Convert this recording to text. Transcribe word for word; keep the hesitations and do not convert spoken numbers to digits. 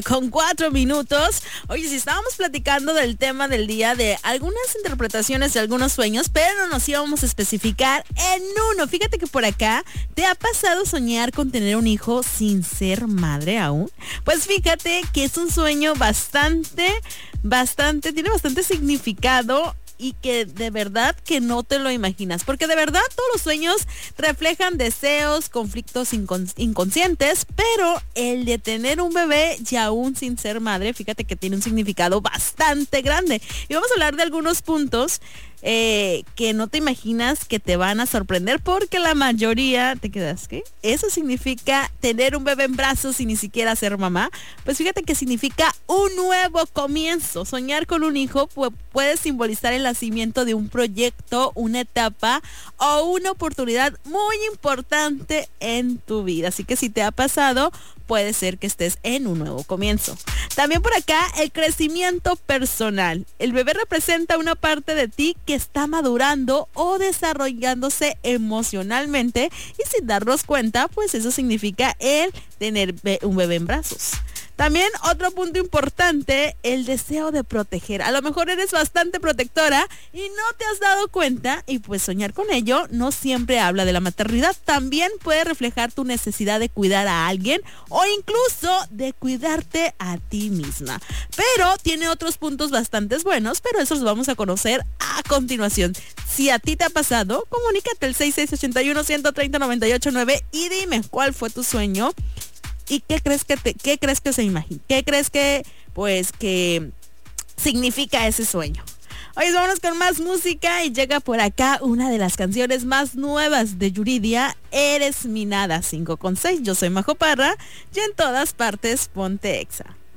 con cuatro minutos. Oye, si estábamos platicando del tema del día de algunas interpretaciones de algunos sueños, pero no nos íbamos a especificar en uno. Fíjate que por acá, ¿te ha pasado soñar con tener un hijo sin ser madre aún? Pues fíjate que es un sueño bastante, bastante, tiene bastante significado y que de verdad que no te lo imaginas, porque de verdad todos los sueños reflejan deseos, conflictos incon- inconscientes, pero el de tener un bebé y aún sin ser madre, fíjate que tiene un significado bastante grande. Y vamos a hablar de algunos puntos eh, que no te imaginas que te van a sorprender, porque la mayoría te quedas, ¿qué? Eso significa tener un bebé en brazos y ni siquiera ser mamá. Pues fíjate que significa un nuevo comienzo. Soñar con un hijo pu- puede simbolizar el nacimiento de un proyecto, una etapa o una oportunidad muy importante en tu vida. Así que si te ha pasado, puede ser que estés en un nuevo comienzo. También por acá, el crecimiento personal. El bebé representa una parte de ti que está madurando o desarrollándose emocionalmente, y sin darnos cuenta, pues eso significa el tener be- un bebé en brazos. También otro punto importante, el deseo de proteger. A lo mejor eres bastante protectora y no te has dado cuenta, y pues soñar con ello no siempre habla de la maternidad. También puede reflejar tu necesidad de cuidar a alguien o incluso de cuidarte a ti misma. Pero tiene otros puntos bastante buenos, pero esos los vamos a conocer a continuación. Si a ti te ha pasado, comunícate al seis seis ocho uno, uno tres cero, nueve ocho nueve y dime cuál fue tu sueño. ¿Y qué crees que te, qué crees que se imagina? ¿Qué crees que, pues, que significa ese sueño? Oye, vámonos con más música y llega por acá una de las canciones más nuevas de Yuridia, Eres mi nada, cinco con seis. Yo soy Majo Parra y en todas partes ponte Exa.